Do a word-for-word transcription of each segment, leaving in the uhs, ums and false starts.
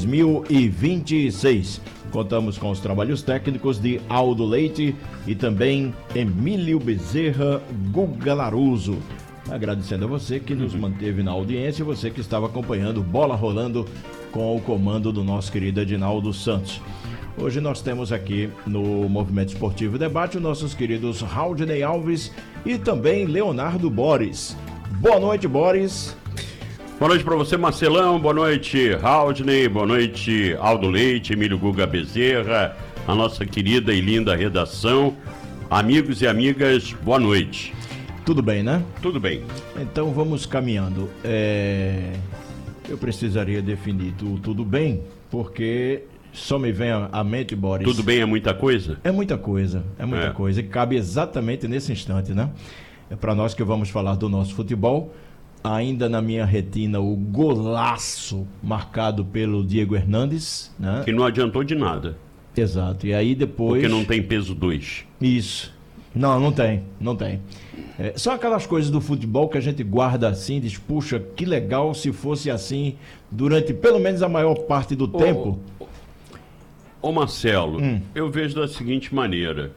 dois mil e vinte e seis. Contamos com os trabalhos técnicos de Aldo Leite e também Emílio Bezerra Guga Laruso. Agradecendo a você que nos manteve na audiência e você que estava acompanhando Bola Rolando com o comando do nosso querido Edinaldo Santos. Hoje nós temos aqui no Movimento Esportivo Debate os nossos queridos Raudney Alves e também Leonardo Boris. Boa noite, Boris. Boa noite para você, Marcelão. Boa noite, Raudney. Boa noite, Aldo Leite, Emílio Guga Bezerra, a nossa querida e linda redação. Amigos e amigas, boa noite. Tudo bem, né? Tudo bem. Então vamos caminhando. É... Eu precisaria definir tu, tudo bem, porque só me vem à mente, Boris. Tudo bem é muita coisa? É muita coisa, é muita É. coisa. E cabe exatamente nesse instante, né? É para nós que vamos falar do nosso futebol. Ainda na minha retina o golaço marcado pelo Diego Hernandes, né? Que não adiantou de nada. Exato. E aí depois... Porque não tem peso dois. Isso. Não, não tem, não tem. É, são aquelas coisas do futebol que a gente guarda assim, diz, puxa, que legal se fosse assim durante pelo menos a maior parte do Ô, tempo. Ô Marcelo, Hum. eu vejo da seguinte maneira,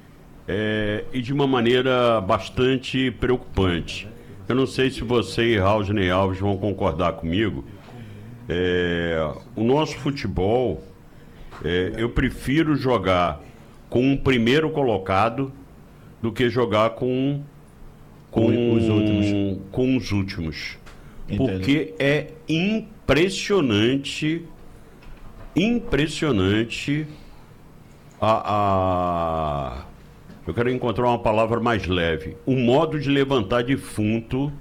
é, e de uma maneira bastante preocupante. Eu não sei se você e Raudney Alves vão concordar comigo. É, o nosso futebol, é, eu prefiro jogar com um primeiro colocado do que jogar com, com, Com os últimos. com os últimos. Entendo. Porque é impressionante, impressionante a, a... Eu quero encontrar uma palavra mais leve. O modo de levantar defunto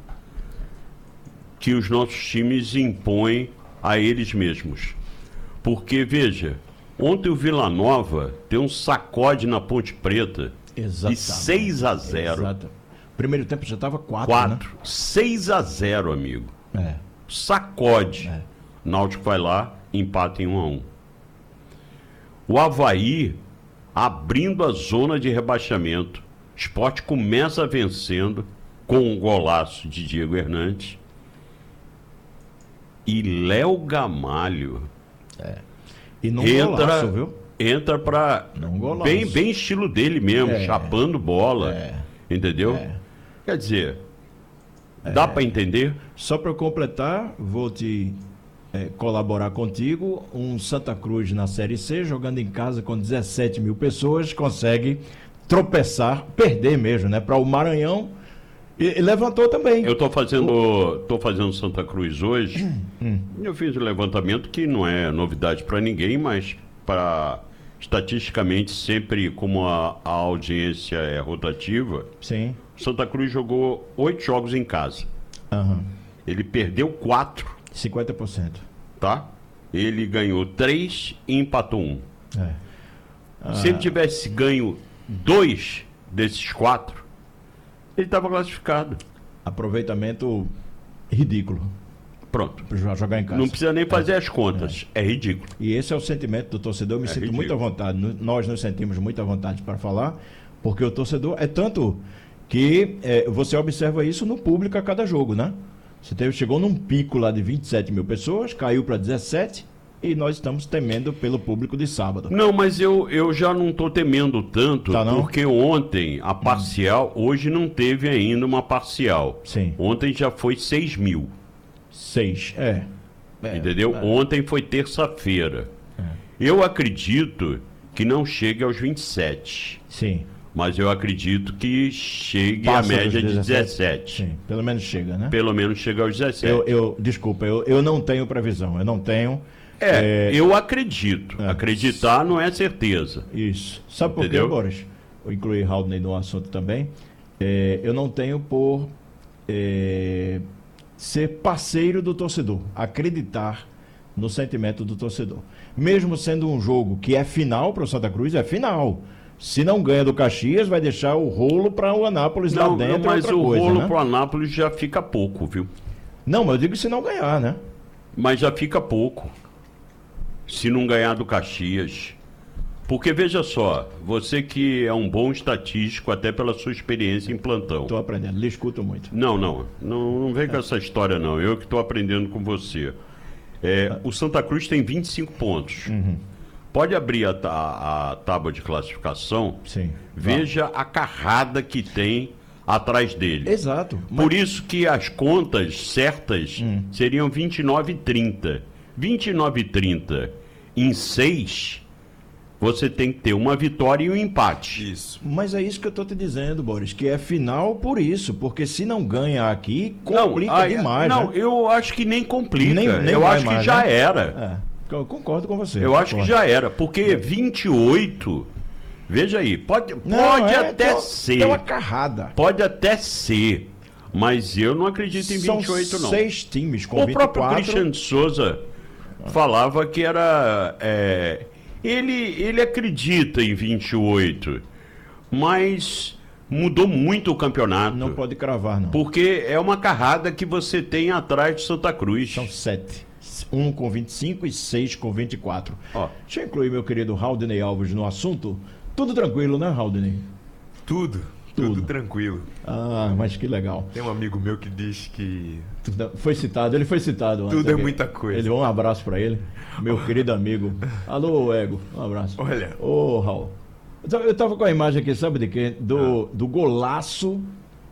que os nossos times impõem a eles mesmos. Porque, veja, ontem o Vila Nova deu um sacode na Ponte Preta de seis a zero. Exato. Primeiro tempo já estava quatro, quatro. seis a zero, amigo. né? Sacode. É. Náutico vai lá, empata em um a um. O Avaí abrindo a zona de rebaixamento. O Sport começa vencendo com um golaço de Diego Hernandes. E Léo Gamalho E não entra, golaço, viu? entra pra Não golaço. bem, bem estilo dele mesmo, É. chapando bola. É. Entendeu? É. Quer dizer, dá pra entender? Só para eu completar, vou te é, colaborar contigo. Um Santa Cruz na Série C, jogando em casa com dezessete mil pessoas, consegue tropeçar, perder mesmo, né? Para o Maranhão. E, e levantou também. Eu tô fazendo, tô fazendo Santa Cruz hoje. Eu fiz um levantamento que não é novidade para ninguém, mas para estatisticamente sempre como a, a audiência é rotativa, Sim. Santa Cruz jogou oito jogos em casa. Aham. Ele perdeu quatro, cinquenta por cento. tá? Ele ganhou três e empatou um. É. Se ele tivesse ganho dois desses quatro, ele estava classificado. Aproveitamento ridículo Pronto. para jogar em casa. Não precisa nem fazer as contas. É ridículo. E esse é o sentimento do torcedor. Eu me É sinto ridículo. muito à vontade. N- Nós nos sentimos muito à vontade para falar, porque o torcedor é tanto que é, você observa isso no público a cada jogo, né? Você teve, chegou num pico lá de vinte e sete mil pessoas, caiu para dezessete e nós estamos temendo pelo público de sábado. Não, mas eu, eu já não estou temendo tanto, Tá, não? porque ontem a parcial, hoje não teve ainda uma parcial. Sim. Ontem já foi seis mil, Seis. É. É, entendeu? é. Ontem foi terça-feira. Eu acredito que não chegue aos vinte e sete, Sim. mas eu acredito que chegue Passa à dos média de dezessete. dezessete. Sim. Pelo menos chega, né? Pelo menos chega aos dezessete. Eu, eu, desculpa, eu, eu não tenho previsão. Eu não tenho. É, eu acredito. É. Acreditar não é certeza. Isso. Sabe por quê, Entendeu? Boris? Eu incluí Raudney no assunto também. É, eu não tenho por é, ser parceiro do torcedor, acreditar no sentimento do torcedor. Mesmo sendo um jogo que é final para o Santa Cruz, é final. Se não ganha do Caxias, vai deixar o rolo para o Anápolis lá Não, dentro. não, mas outra o coisa, rolo né? pro Anápolis já fica pouco, viu? Não, mas eu digo se não ganhar, né? Mas já fica pouco. Se não ganhar do Caxias. Porque veja só, você que é um bom estatístico, até pela sua experiência em plantão. Estou aprendendo, lhe escuto muito. Não, não, não, não vem com essa história não. Eu que estou aprendendo com você. É, o Santa Cruz tem vinte e cinco pontos. Uhum. Pode abrir a, a, a tábua de classificação. Sim. Veja a carrada que tem atrás dele. Exato. Por isso que as contas certas hum. seriam vinte e nove e trinta. vinte e nove e trinta em seis, você tem que ter uma vitória e um empate. Isso. Mas é isso que eu estou te dizendo, Boris, que é final por isso, porque se não ganha aqui, complica não, aí, demais. Não, né? eu acho que nem complica. Nem, nem eu acho mais, que já né? era. É. Eu concordo com você. Eu concordo. acho que já era, porque vinte e oito, veja aí, pode, não, pode é, até tem, ser. Tem uma carrada. Pode até ser, mas eu não acredito em vinte e oito, São não. seis times com o vinte e quatro. O próprio Cristiano de Souza falava que era... É, ele, ele acredita em vinte e oito, mas mudou muito o campeonato. Não pode cravar, não. Porque é uma carrada que você tem atrás de Santa Cruz. São sete. Um com vinte e cinco e seis com vinte e quatro. Ó. Deixa eu incluir meu querido Haldney Alves no assunto. Tudo tranquilo, né, Haldney? Tudo, tudo, tudo tranquilo. Ah, mas que legal. Tem um amigo meu que diz que... Foi citado, ele foi citado. Tudo antes, é muita coisa. Ele, um abraço pra ele, meu querido amigo. Alô, Ego, um abraço. Olha. Ô, Raul. Eu tava com a imagem aqui, sabe de quê? Do, ah. do golaço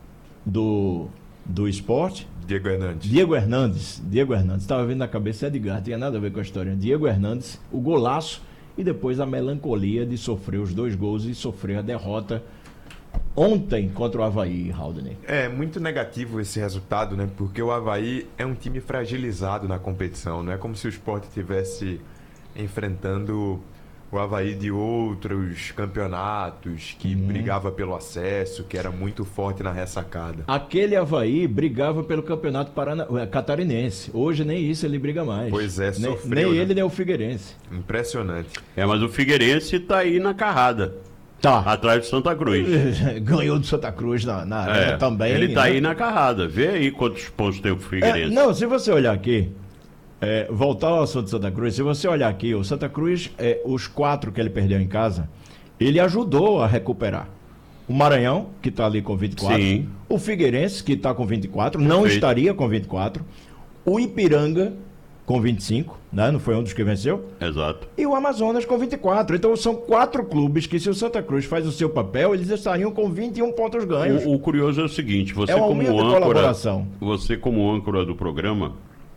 do, do esporte. Diego Hernandes. Diego Hernandes. Diego Hernandes. Estava vendo na cabeça Edgar, tinha nada a ver com a história. Diego Hernandes, o golaço e depois a melancolia de sofrer os dois gols e sofrer a derrota ontem contra o Avaí, Haldney. É muito negativo esse resultado, né? Porque o Avaí é um time fragilizado na competição. Não é como se o Sport estivesse enfrentando o Avaí de outros campeonatos, que hum. brigava pelo acesso, que era muito forte na ressacada. Aquele Avaí brigava pelo campeonato parana... catarinense. Hoje nem isso ele briga mais. Pois é, nem, sofreu. Nem né? ele, nem o Figueirense. Impressionante. É, mas o Figueirense tá aí na carrada. Tá. Atrás de Santa Cruz. Ganhou do Santa Cruz na, na é, arena também. Ele tá né? aí na carrada. Vê aí quantos pontos tem o Figueirense. É, não, se você olhar aqui... É, voltar ao assunto de Santa Cruz, se você olhar aqui, o Santa Cruz, é, os quatro que ele perdeu em casa, ele ajudou a recuperar. O Maranhão, que está ali com vinte e quatro. Sim. O Figueirense, que está com vinte e quatro, não Perfeito. estaria com vinte e quatro. O Ipiranga, com vinte e cinco, né? Não foi um dos que venceu. Exato. E o Amazonas com vinte e quatro. Então são quatro clubes que, se o Santa Cruz faz o seu papel, eles estariam com vinte e um pontos ganhos. O, o curioso é o seguinte, você é uma como humilde âncora, colaboração. você como âncora do programa,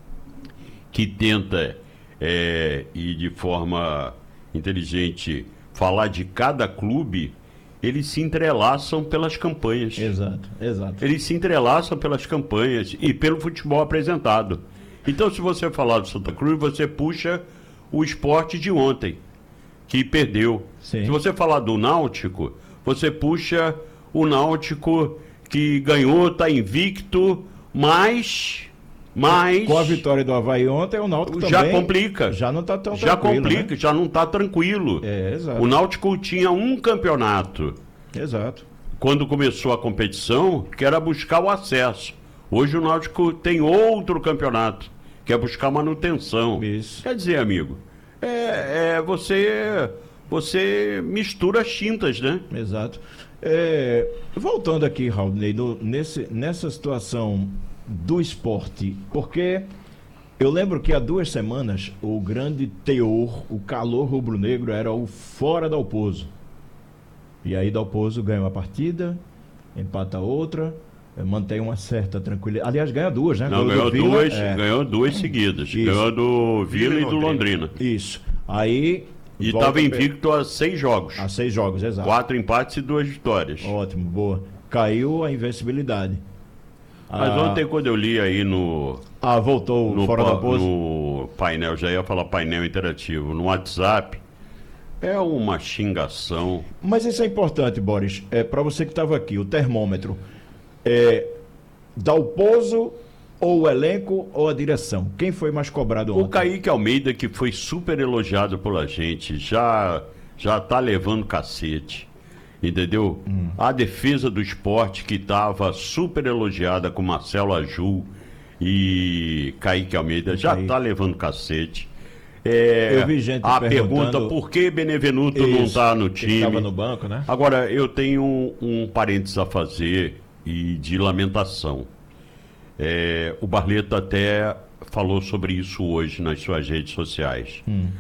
que tenta é, e de forma inteligente falar de cada clube, eles se entrelaçam pelas campanhas. Exato, exato. Eles se entrelaçam pelas campanhas e pelo futebol apresentado. Então, se você falar do Santa Cruz, você puxa o Sport de ontem, que perdeu. Sim. Se você falar do Náutico, você puxa o Náutico que ganhou, está invicto, mas... Mas com a vitória do Avaí ontem, o Náutico já também complica. Já não está tão já tranquilo. complica, né? já não está tranquilo. É, exato. O Náutico tinha um campeonato. Exato. Quando começou a competição, que era buscar o acesso. Hoje o Náutico tem outro campeonato, que é buscar manutenção. Isso. Quer dizer, amigo, é, é você, você mistura as tintas, né? Exato. É, voltando aqui, Haldney, no, nesse, nessa situação do esporte, porque eu lembro que há duas semanas o grande teor, o calor rubro-negro era o fora Dalpozo. E aí Dalpozo ganha uma partida, empata outra, mantém uma certa tranquilidade. Aliás, ganha duas, né? Não, ganhou, Vila, duas, é... ganhou duas seguidas. Isso. Ganhou do Vila e do Londrina. Isso. Aí... E estava invicto a seis jogos. A seis jogos, exato. Quatro empates e duas vitórias. Ótimo, boa. Caiu a invencibilidade. Mas ah, ontem, quando eu li aí no... Ah, voltou no, fora da pose? No painel, já ia falar painel interativo, no WhatsApp, é uma xingação. Mas isso é importante, Boris. É, para você que estava aqui, o termômetro. É, Dalpozo ou o elenco ou a direção? Quem foi mais cobrado ontem? O Kaique Almeida, que foi super elogiado pela gente, já, já tá levando cacete. Entendeu? Hum. A defesa do esporte, que estava super elogiada com Marcelo Aju e Kaique Almeida, já está levando cacete. É, eu vi gente a pergunta pergunta, por que Benevenuto isso, não está no time? Estava no banco, né? Agora, eu tenho um, um parênteses a fazer e de lamentação. É, o Barleto até falou sobre isso hoje nas suas redes sociais. Hum.